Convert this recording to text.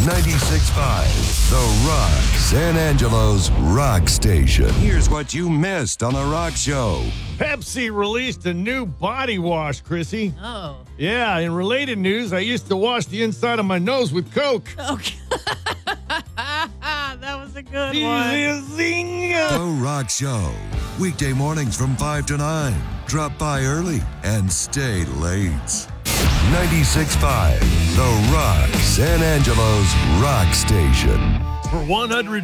96.5, The Rock, San Angelo's rock station. Here's what you missed on The Rock Show. Pepsi released a new body wash, Chrissy. Oh. Yeah, in related news, I used to wash the inside of my nose with Coke. Okay. That was a good one. The Rock Show. Weekday mornings from 5 to 9. Drop by early and stay late. 96.5, The Rock, San Angelo's rock station. For 100